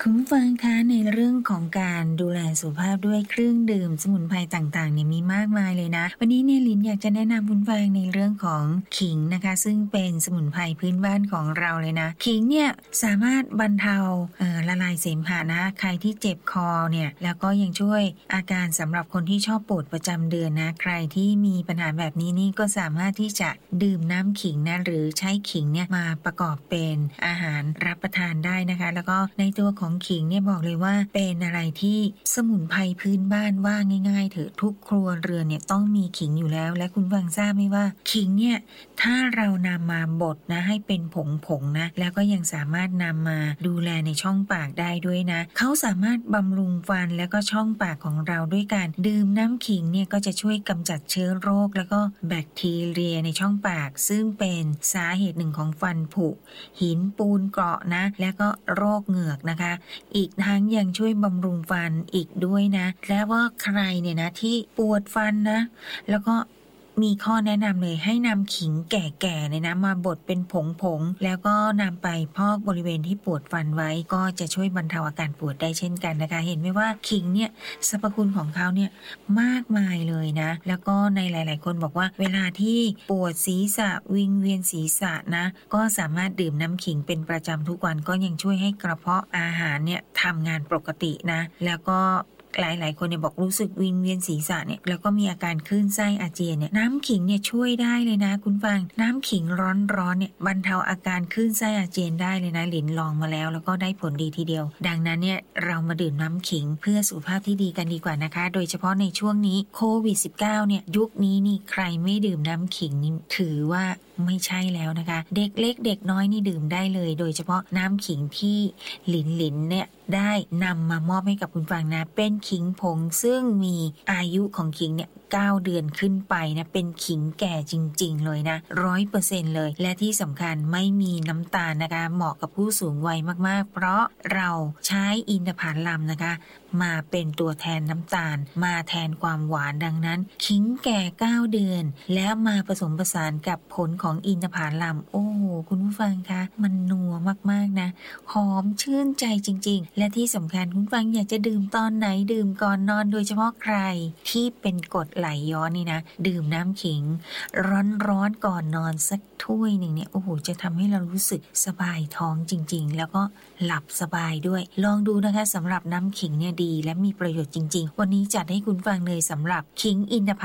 คุณผู้ฟังคะในเรื่องของการดูแลสุขภาพด้วยเครื่องดื่มสมุนไพรต่างๆเนี่ยมีมากมายเลยนะวันนี้เนี่ยลินอยากจะแนะนำคุณผู้ฟังในเรื่องของขิงนะคะซึ่งเป็นสมุนไพรพื้นบ้านของเราเลยนะขิงเนี่ยสามารถบรรเทาละลายเสมหะนะใครที่เจ็บคอเนี่ยแล้วก็ยังช่วยอาการสำหรับคนที่ชอบปวดประจำเดือนนะใครที่มีปัญหาแบบนี้นี่ก็สามารถที่จะดื่มน้ำขิงนะหรือใช้ขิงเนี่ยมาประกอบเป็นอาหารรับประทานได้นะคะแล้วก็ในตัวของขิงเนี่ยบอกเลยว่าเป็นอะไรที่สมุนไพรพื้นบ้านว่าง่ายๆเถอะทุกครัวเรือนเนี่ยต้องมีขิงอยู่แล้วและคุณฟังทราบไหมว่าขิงเนี่ยถ้าเรานำมาบดนะให้เป็นผงๆนะแล้วก็ยังสามารถนำมาดูแลในช่องปากได้ด้วยนะเขาสามารถบำรุงฟันแล้วก็ช่องปากของเราด้วยการดื่มน้ำขิงเนี่ยก็จะช่วยกำจัดเชื้อโรคแล้วก็แบคทีเรียในช่องปากซึ่งเป็นสาเหตุหนึ่งของฟันผุหินปูนเกาะนะและก็โรคเหงือกนะคะอีกทั้งยังช่วยบำรุงฟันอีกด้วยนะและว่าใครเนี่ยนะที่ปวดฟันนะแล้วก็มีข้อแนะนำเลยให้นำขิงแก่ๆเนี่ยนะมาบดเป็นผงๆแล้วก็นำไปพอกบริเวณที่ปวดฟันไว้ก็จะช่วยบรรเทาอาการปวดได้เช่นกันนะคะเห็นไหมว่าขิงเนี่ยสรรพคุณของเขาเนี่ยมากมายเลยนะแล้วก็ในหลายๆคนบอกว่าเวลาที่ปวดศีรษะวิงเวียนศีรษะนะก็สามารถดื่มน้ำขิงเป็นประจำทุกวันก็ยังช่วยให้กระเพาะอาหารเนี่ยทำงานปกตินะแล้วก็หลายๆคนเนี่ยบอกรู้สึกวิงเวียนศีรษะเนี่ยแล้วก็มีอาการคลื่นไส้อาเจียนเนี่ยน้ำขิงเนี่ยช่วยได้เลยนะคุณฟังน้ำขิงร้อนๆเนี่ยบรรเทาอาการคลื่นไส้อาเจียนได้เลยนะหลินลองมาแล้วก็ได้ผลดีทีเดียวดังนั้นเนี่ยเรามาดื่มน้ำขิงเพื่อสุขภาพที่ดีกันดีกว่านะคะโดยเฉพาะในช่วงนี้โควิด -19 เนี่ยยุคนี้นี่ใครไม่ดื่มน้ำขิงนี่ถือว่าไม่ใช่แล้วนะคะเด็กเล็กเด็กน้อยนี่ดื่มได้เลยโดยเฉพาะน้ำขิงที่หลินเนี่ยได้นำมามอบให้กับคุณฟังนะเป็นขิงผงซึ่งมีอายุของขิงเนี่ย9 เดือนขึ้นไปนะเป็นขิงแก่จริงๆเลยนะ 100% เลยและที่สำคัญไม่มีน้ำตาลนะคะเหมาะกับผู้สูงวัยมากๆเพราะเราใช้อินทผลัมนะคะมาเป็นตัวแทนน้ำตาลมาแทนความหวานดังนั้นขิงแก่9 เดือนแล้วมาผสมผสานกับผลของอินทผลัมโอ้โหคุณผู้ฟังคะมันนัวมากๆนะหอมชื่นใจจริงๆและที่สำคัญคุณฟังอยากจะดื่มตอนไหนดื่มก่อนนอนโดยเฉพาะใครที่เป็นกรดไหลย้อนนี่นะดื่มน้ำขิงร้อนๆก่อนนอนสักถ้วยหนึ่งเนี่ยโอ้โหจะทำให้เรารู้สึกสบายท้องจริงๆแล้วก็หลับสบายด้วยลองดูนะคะสำหรับน้ำขิงเนี่ยดีและมีประโยชน์จริงๆวันนี้จัดให้คุณฟังเลยสำหรับขิงอินทผ